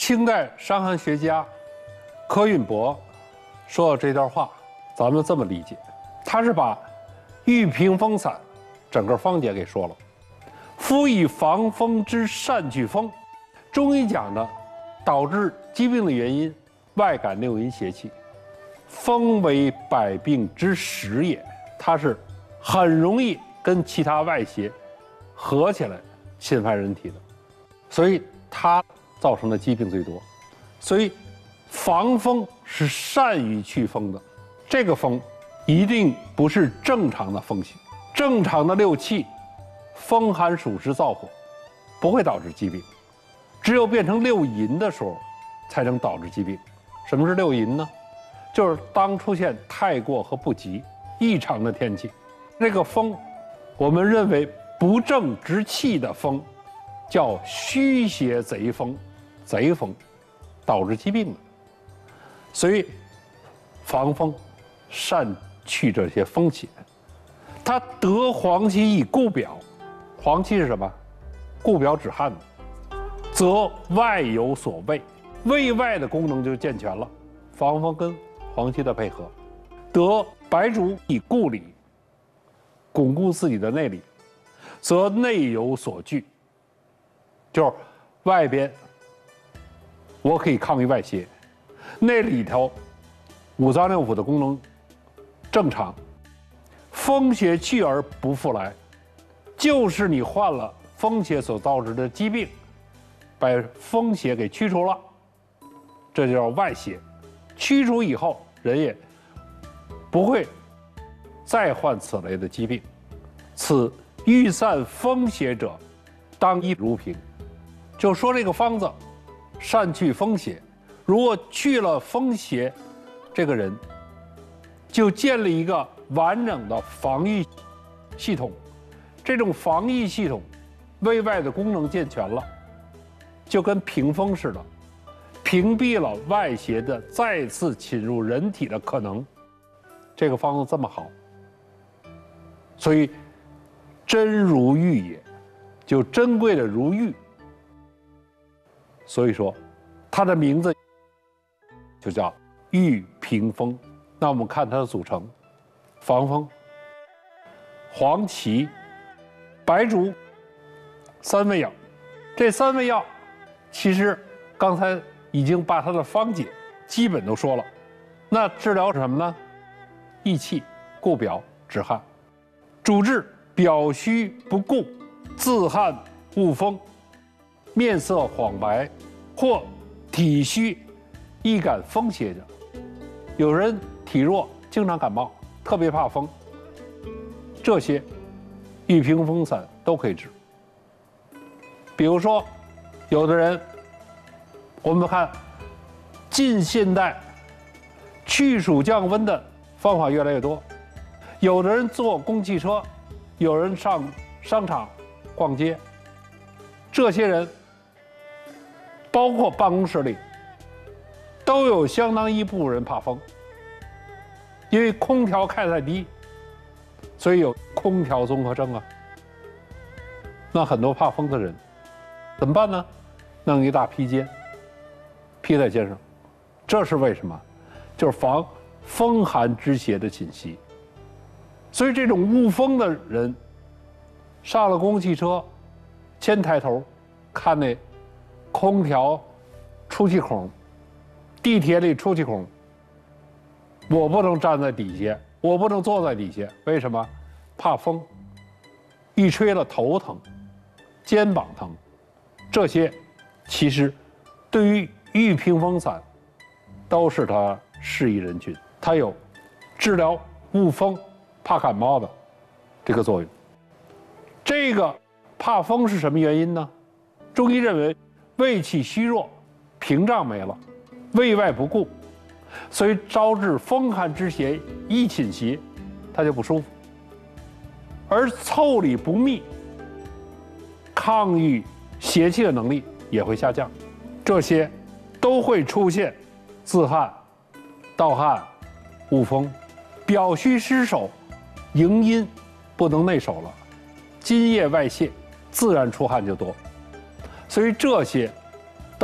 清代伤寒学家柯允伯说的这段话，咱们这么理解，他是把玉屏风散整个方解给说了。夫以防风之善去风，中医讲的导致疾病的原因，外感六淫邪气，风为百病之始也，它是很容易跟其他外邪合起来侵犯人体的，所以它造成的疾病最多。所以防风是善于祛风的，这个风一定不是正常的风邪，正常的六气风寒暑湿燥火不会导致疾病，只有变成六淫的时候才能导致疾病。什么是六淫呢？就是当出现太过和不及异常的天气，这个风我们认为不正之气的风叫虚邪贼风，贼风导致疾病的。所以防风善去这些风邪，它得黄芪以固表，黄芪是什么？固表止汗的，则外有所畏，胃外的功能就健全了。防风跟黄芪的配合，得白术以固里，巩固自己的内里，则内有所惧，就是外边我可以抗御外邪，那里头五脏六腑的功能正常，风邪去而不复来，就是你患了风邪所导致的疾病，把风邪给驱除了，这就叫外邪。驱除以后，人也不会再患此类的疾病。此欲散风邪者，当医如平。就说这个方子善去风邪，如果去了风邪，这个人就建立一个完整的防御系统。这种防御系统胃外的功能健全了，就跟屏风似的，屏蔽了外邪的再次侵入人体的可能。这个方子这么好，所以真如玉也，就珍贵的如玉。所以说它的名字就叫玉屏风。那我们看它的组成：防风、黄芪、白术三味药。这三味药其实刚才已经把它的方解基本都说了。那治疗什么呢？益气、固表、止汗。主治表虚不固、自汗恶风、面色黄白或体虚易感风邪者。有人体弱，经常感冒，特别怕风，这些玉屏风散都可以治。比如说有的人，我们看近现代去暑降温的方法越来越多，有的人坐公汽车，有人上商场逛街，这些人包括办公室里都有相当一部分人怕风，因为空调开太低，所以有空调综合症啊。那很多怕风的人怎么办呢？弄一大披肩披在肩上，这是为什么？就是防风寒之邪的侵袭。所以这种恶风的人上了公共汽车，先抬头看那空调出气孔，地铁里出气孔，我不能站在底下，我不能坐在底下，为什么？怕风，一吹了头疼，肩膀疼。这些其实对于玉屏风散都是它适宜人群，它有治疗恶风、怕感冒的这个作用。这个怕风是什么原因呢？中医认为胃气虚弱，屏障没了，胃外不固，所以招致风寒之邪一侵袭，它就不舒服。而腠理不密，抗御邪气的能力也会下降，这些都会出现自汗、盗汗、恶风，表虚失守，营阴不能内守了，津液外泄，自然出汗就多。所以这些